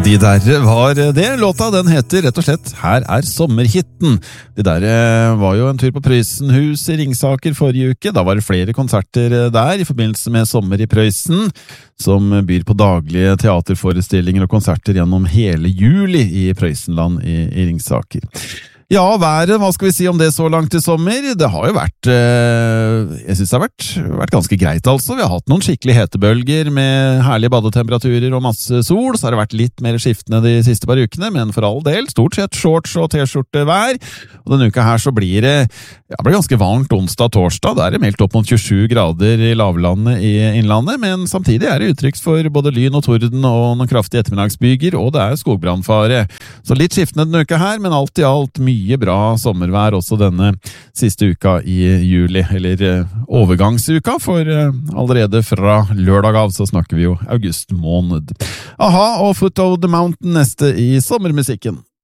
De der var det. Låta den heter rett og slett Her er sommerhitten. De der var jo en tur på Prøysenhus i Ringsaker forrige uke. Da var det flere konserter der i forbindelse med Sommer i Prøysen, som byr på daglige teaterforestillinger og konserter gjennom hele juli i Prøysenland i Ringsaker. Ja, været, hva skal vi si om det så langt i sommer? Det har jo vært, jeg synes det har vært ganske greit altså. Vi har hatt noen skikkelig hetebølger med herlige badetemperaturer og masse sol, så har det vært litt mer skiftende de siste par ukene, men for all del, stort sett shorts og t-skjorte vær. Og denne uka her så blir det ganske varmt onsdag og torsdag. Da er det meldt opp mot 27 grader i lavlandet i innlandet, men samtidig er det uttrykk for både lyn og torden og noen kraftige ettermiddagsbyger, og det er skogbrannfare. Så litt skiftende denne uka her, men alt i alt mye bra sommervær også denne siste uka i juli, eller overgangsuka, for allerede fra lørdag av så snakker vi jo august måned. Aha, og Foot of the Mountain neste i sommermusikken.